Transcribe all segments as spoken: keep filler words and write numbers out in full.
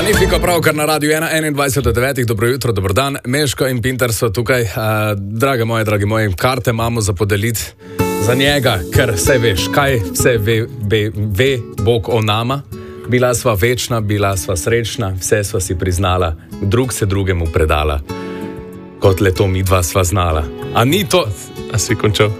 Magnifico, pravkar na Radiu ena, enaindvajset do devetih, dobro jutro, dobro dan, Meško in Pinter so tukaj. Uh, drage moje, dragi moji, karte imamo za podeliti za njega, ker vse veš, kaj vse ve, ve, ve Bog o nama. Bila sva večna, bila sva srečna, vse sva si priznala, drug se drugemu predala, kot le to mi dva sva znala. A ni to... A si končal?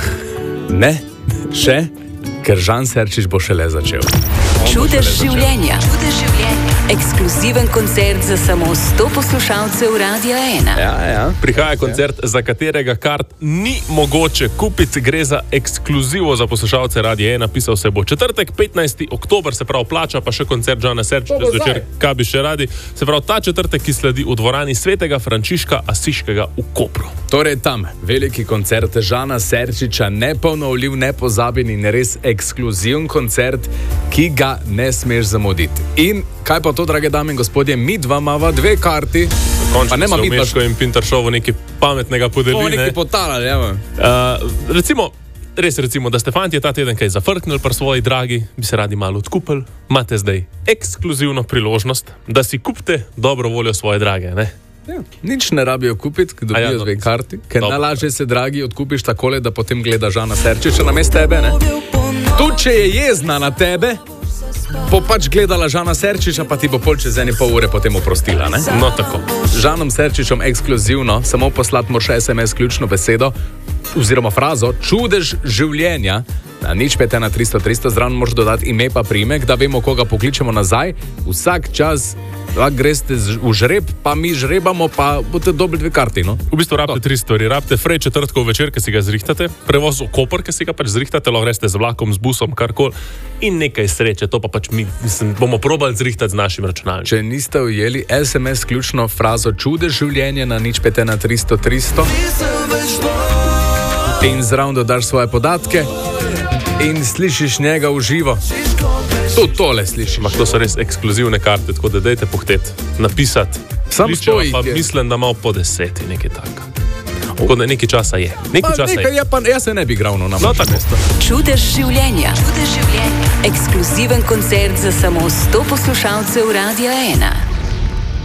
Ne, še, ker Žan Serčič bo šele začel. Čudež življenja. Čudež življenja. Ekskluziven koncert za samo sto poslušalcev Radia ena. Ja, ja. Prihaja koncert, ja. Za katerega kart ni mogoče kupiti. Gre za ekskluzivo za poslušalce Radia ena. Pisal se bo četrtek, petnajsti oktober, se pravi plača, pa še koncert Žana Serčiča zvečer, kaj bi še radi. Se pravi ta četrtek, ki sledi v dvorani Svetega Frančiška Asiškega v Kopru. Torej tam, veliki koncert Žana Serčiča, neponovljiv, nepozaben in res ekskluziven koncert, ki ga ne smeš zamuditi. In kaj pa to, drage dame in gospodje, mi dva imava dve karti. Končno so v Meško in Pinter šovu nekaj pametnega podelili. O, nekaj potalali, ja. Uh, recimo, res recimo, da ste fantje ta teden kaj zafrknili pri svoji dragi, bi se radi malo odkupili, imate zdaj ekskluzivno priložnost, da si kupite dobro voljo svoje drage, ne? Ja, nič ne rabijo kupiti, ko dobijo ja, no, dve karti, ker najlažje se, dragi, odkupiš takole, da potem gleda Žana Serčiča namesto tebe, ne? Tudi, če je jezna na tebe, bo pač gledala Žana Serčiča, pa ti bo pol čez ene pol ure potem oprostila, ne? No, tako. Žanom Serčičom ekskluzivno, samo poslati moraš es em es ključno besedo, oziroma frazo, čudež življenja, na nič pet ena tristo tristo, zraven moraš dodati ime pa priimek, da vemo, koga pokličemo nazaj. Vsak čas lahko greste v žreb, pa mi žrebamo, pa boste dobili dve karti, no? V bistvu rabite tri stvari. Rabite frej četrtkov večer, ki si ga zrihtate, prevoz v Koper, ki si ga pač zrihtate, lahko greste z vlakom, z busom, karkoli, in nekaj sreče. To pa pač mi mislim, bomo probali zrihtati z našim računalnikom. Če niste ujeli es em es ključno frazo čudež življenja na nič pet ena tristo tristo in zraven dodaš svoje podatke in slišiš njega v živo. To tole slišiš. Ampak to so res ekskluzivne karte, tako da dajte pohtet napisati. Sam stoji. Pa mislim, da malo po deseti, nekaj taka. Tako da nekaj časa je. Nekaj časa nekaj, je. Pa, jaz se ne bi igral na no, tako. Čudež življenja. Čudež življenja. Ekskluziven koncert za samo sto poslušalcev Radia ena.